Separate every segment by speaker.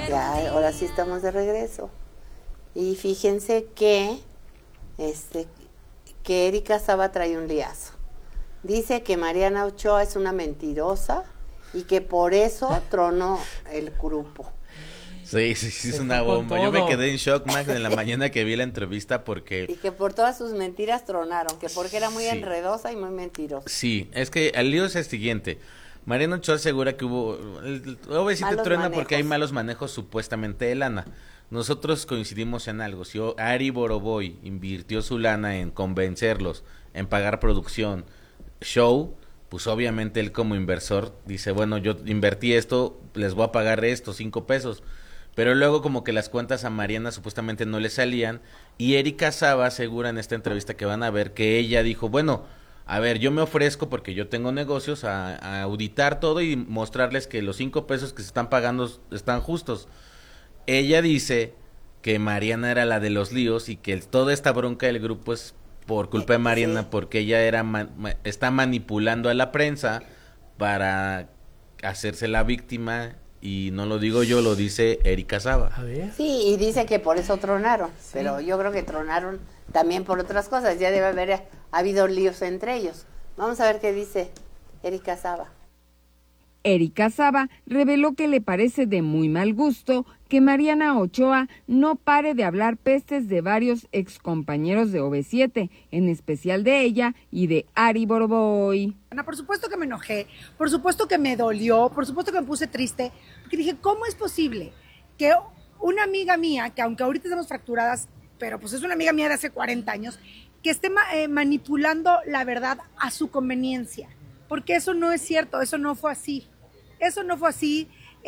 Speaker 1: Ya, ahora sí estamos de regreso. Y fíjense que que Erika Saba trae un liazo. Dice que Mariana Ochoa es una mentirosa y que por eso tronó el grupo.
Speaker 2: Sí, es una bomba. Yo me quedé en shock, Max, en la mañana que vi la entrevista porque...
Speaker 1: Y que por todas sus mentiras tronaron, que porque era muy
Speaker 2: Sí.
Speaker 1: enredosa y muy mentirosa.
Speaker 2: Sí, es que el lío es el siguiente. Mariana Ochoa asegura que hubo... Obviamente
Speaker 1: Malos
Speaker 2: truena
Speaker 1: manejos.
Speaker 2: porque hay malos manejos supuestamente de lana. Nosotros coincidimos en algo. Si Ari Boroboy invirtió su lana en convencerlos, en pagar producción, show, pues obviamente él como inversor dice, bueno, yo invertí esto, les voy a pagar esto, 5 pesos. Pero luego como que las cuentas a Mariana supuestamente no le salían y Erika Saba asegura en esta entrevista que van a ver que ella dijo, bueno, a ver, yo me ofrezco porque yo tengo negocios a auditar todo y mostrarles que los 5 pesos que se están pagando están justos. Ella dice que Mariana era la de los líos y que toda esta bronca del grupo es por culpa de Mariana,
Speaker 1: Sí.
Speaker 2: porque ella está manipulando a la prensa para hacerse la víctima, y no lo digo yo, lo dice Erika Saba.
Speaker 3: A ver.
Speaker 1: Sí, y dice que por eso tronaron, pero yo creo que tronaron también por otras cosas. Ya debe haber habido líos entre ellos. Vamos a ver qué dice Erika Saba.
Speaker 4: Erika Saba reveló que le parece de muy mal gusto que Mariana Ochoa no pare de hablar pestes de varios excompañeros de OV7, en especial de ella y de Ari Boroboy.
Speaker 5: Por supuesto que me enojé, por supuesto que me dolió, por supuesto que me puse triste, porque dije, ¿cómo es posible que una amiga mía, que aunque ahorita estamos fracturadas, pero pues es una amiga mía de hace 40 años, que esté manipulando la verdad a su conveniencia? Porque eso no es cierto, eso no fue así. Eso no fue así.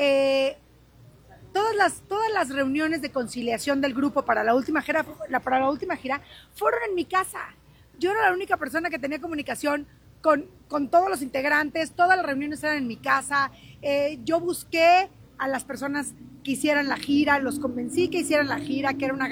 Speaker 5: Todas las reuniones de conciliación del grupo para la última gira fueron en mi casa. Yo era la única persona que tenía comunicación con todos los integrantes, todas las reuniones eran en mi casa. Yo busqué a las personas que hicieran la gira, los convencí que hicieran la gira, que era una